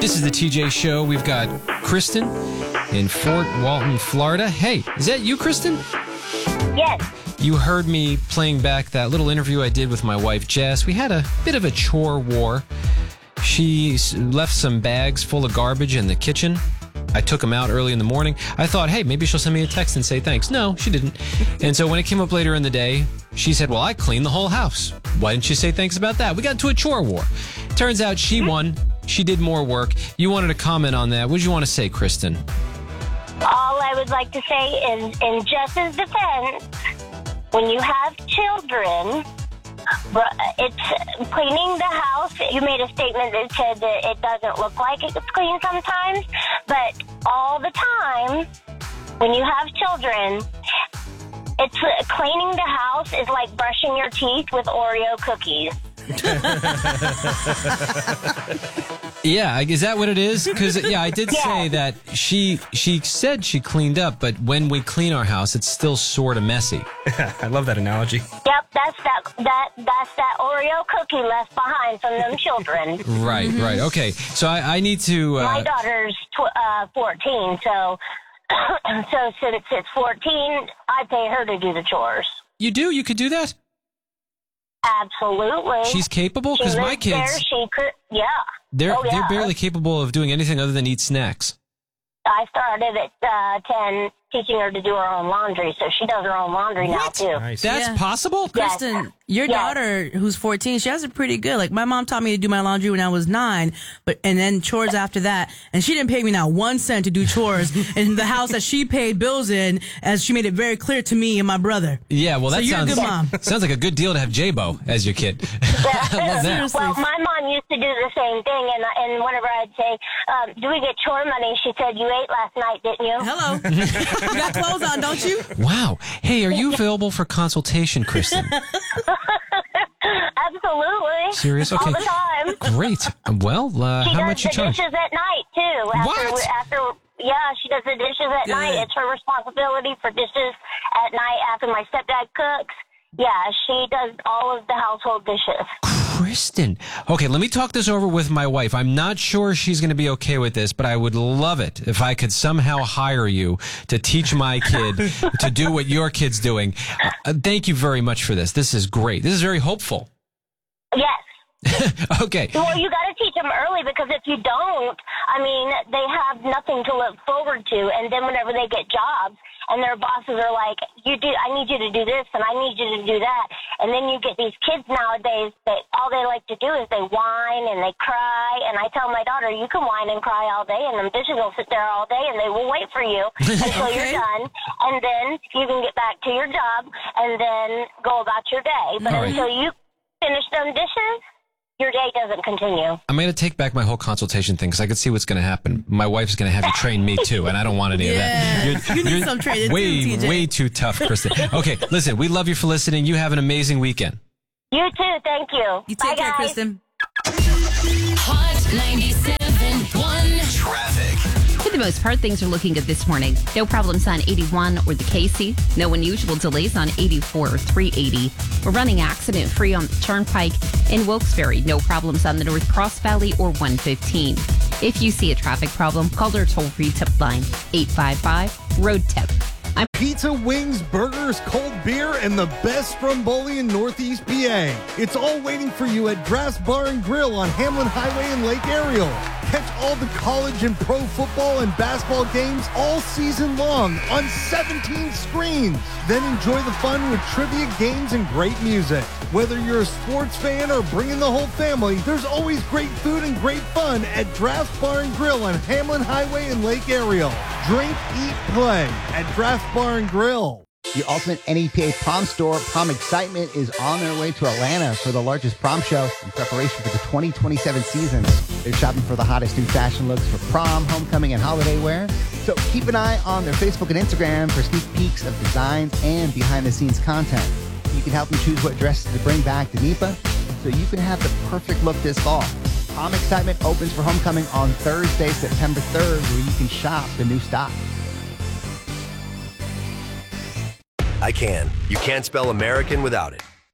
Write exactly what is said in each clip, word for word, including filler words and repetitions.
This is the T J Show. We've got Kristen in Fort Walton, Florida. Hey, is that you, Kristen? Yes. You heard me playing back that little interview I did with my wife, Jess. We had a bit of a chore war. She s- left some bags full of garbage in the kitchen. I took them out early in the morning. I thought, hey, maybe she'll send me a text and say thanks. No, she didn't. And so when it came up later in the day, she said, well, I cleaned the whole house. Why didn't you say thanks about that? We got into a chore war. Turns out she won. She did more work. You wanted to comment on that. What did you want to say, Kristen? All I would like to say is, in Jess's defense, when you have children, it's cleaning the house. You made a statement that said that it doesn't look like it's clean sometimes, but all the time, when you have children, it's cleaning the house is like brushing your teeth with Oreo cookies. Yeah, is that what it is? Because, yeah, I did Yeah. say that she she said she cleaned up, but when we clean our house, it's still sort of messy. I love that analogy. Yep, that's that that that's that Oreo cookie left behind from them children. Right, right. Okay, so I, I need to... Uh, My daughter's tw- uh, fourteen, so so since it's fourteen, I pay her to do the chores. you do? You could do that? Absolutely. She's capable? She Because my lives there, kids, she could, yeah. they're, Oh, yeah. they're barely capable of doing anything other than eat snacks. I started at uh, ten, teaching her to do her own laundry, so she does her own laundry now, too. Nice. That's Yeah. possible? Yes. Kristen, your Yes. daughter, who's fourteen, she has it pretty good. Like, my mom taught me to do my laundry when I was nine, but and then chores after that. And she didn't pay me not one cent to do chores in the house that she paid bills in, as she made it very clear to me and my brother. Yeah, well, So that you're a sounds good mom. sounds like a good deal to have J-Bo as your kid. I love that. Seriously. Well, my mom used to do the same thing, and and whenever I'd say, um, "Do we get chore money?" she said, "You ate last night, didn't you?" Hello. You got clothes on, don't you? Wow. Hey, are you available for consultation, Kristen? Absolutely. Serious? Okay. All the time. Great. Well, uh, She how does much you the charge? dishes at night too. After, What? After yeah, she does the dishes at Good. night. It's her responsibility for dishes at night after my stepdad cooks. Yeah, she does all of the household dishes. Kristen. Okay, let me talk this over with my wife. I'm not sure she's going to be okay with this, but I would love it if I could somehow hire you to teach my kid to do what your kid's doing. Uh, thank you very much for this. This is great. This is very hopeful. Yes. Okay. Well, you got to teach them early, because if you don't, I mean, they have nothing to look forward to. And then whenever they get jobs and their bosses are like, "You do, I need you to do this and I need you to do that," and then you get these kids nowadays that all they like to do is they whine and they cry. And I tell my daughter, "You can whine and cry all day, and them dishes will sit there all day, and they will wait for you until Okay. you're done, and then you can get back to your job and then go about your day. But All right. until you finish them dishes, your day doesn't continue." I'm going to take back my whole consultation thing because I can see what's going to happen. My wife's going to have you train me too, and I don't want any Yeah. of that. You need some training way, too, T J. way too tough, Kristen. Okay, listen, we love you for listening. You have an amazing weekend. You too. Thank you. You Bye, take care, guys. Kristen. Hot ninety-seven point one. Traffic. For the most part, things are looking good this morning. No problems on eighty-one or the Casey. No unusual delays on eighty-four or three eighty. We're running accident-free on the Turnpike. In Wilkes-Barre, no problems on the North Cross Valley or one fifteen. If you see a traffic problem, call our toll-free tip line, eight five five, road tip. I'm Pizza, wings, burgers, cold beer, and the best Stromboli in Northeast P A. It's all waiting for you at Draft's Bar and Grill on Hamlin Highway in Lake Ariel. Catch all the college and pro football and basketball games all season long on seventeen screens. Then enjoy the fun with trivia games and great music. Whether you're a sports fan or bringing the whole family, there's always great food and great fun at Draft's Bar and Grill on Hamlin Highway in Lake Ariel. Drink, eat, play at Draft's Bar and Grill. The Ultimate N E P A Prom Store Prom Excitement is on their way to Atlanta for the largest prom show in preparation for the twenty twenty-seven season. They're shopping for the hottest new fashion looks for prom, homecoming, and holiday wear. So keep an eye on their Facebook and Instagram for sneak peeks of designs and behind-the-scenes content. You can help them choose what dresses to bring back to N E P A so you can have the perfect look this fall. Prom Excitement opens for homecoming on Thursday, September third, where you can shop the new stock. I can. You can't spell American without it.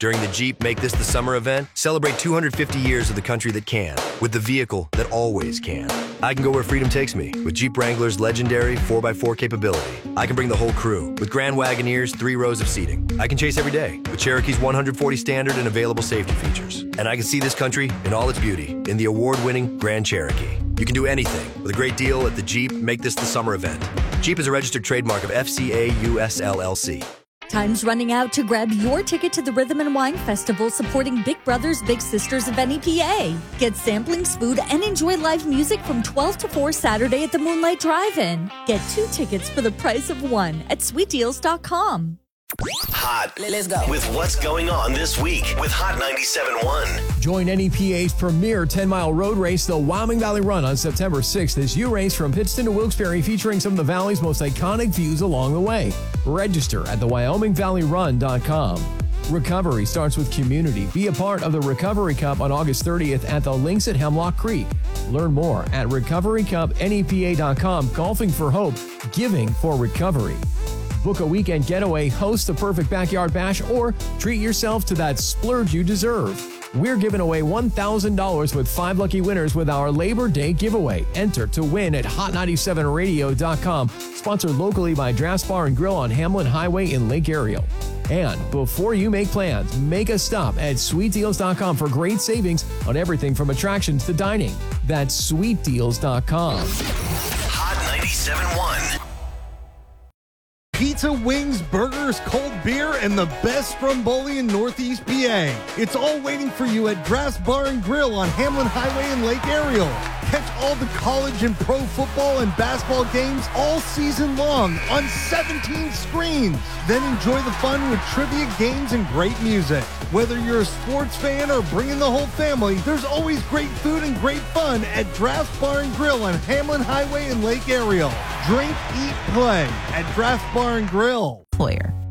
During the Jeep Make This the Summer event, celebrate two hundred fifty years of the country that can, with the vehicle that always can. I can go where freedom takes me with Jeep Wrangler's legendary four by four capability. I can bring the whole crew with Grand Wagoneer's three rows of seating. I can chase every day with Cherokee's one hundred forty standard and available safety features. And I can see this country in all its beauty in the award-winning Grand Cherokee. You can do anything with a great deal at the Jeep Make This the Summer event. Jeep is a registered trademark of F C A U S L L C. Time's running out to grab your ticket to the Rhythm and Wine Festival supporting Big Brothers Big Sisters of N E P A. Get samplings, food, and enjoy live music from twelve to four Saturday at the Moonlight Drive-In. Get two tickets for the price of one at sweet deals dot com. Hot. Let's go. With what's going on this week with Hot ninety-seven point one. Join N E P A's premier ten-mile road race, the Wyoming Valley Run, on September sixth as you race from Pittston to Wilkes-Barre, featuring some of the valley's most iconic views along the way. Register at the wyoming valley run dot com. Recovery starts with community. Be a part of the Recovery Cup on August thirtieth at the Links at Hemlock Creek. Learn more at recovery cup N E P A dot com. Golfing for hope, giving for recovery. Book a weekend getaway, host the perfect backyard bash, or treat yourself to that splurge you deserve. We're giving away one thousand dollars with five lucky winners with our Labor Day giveaway. Enter to win at hot ninety-seven radio dot com. Sponsored locally by Drafts Bar and Grill on Hamlin Highway in Lake Ariel. And before you make plans, make a stop at sweet deals dot com for great savings on everything from attractions to dining. That's sweet deals dot com. Hot ninety-seven point one. Pizza, wings, burgers, cold beer, and the best stromboli in Northeast P A. It's all waiting for you at Drafts Bar and Grill on Hamlin Highway in Lake Ariel. Catch all the college and pro football and basketball games all season long on seventeen screens. Then enjoy the fun with trivia, games, and great music. Whether you're a sports fan or bringing the whole family, there's always great food and great fun at Drafts Bar and Grill on Hamlin Highway in Lake Ariel. Drink, eat, play at Drafts Bar and Grill. Employer.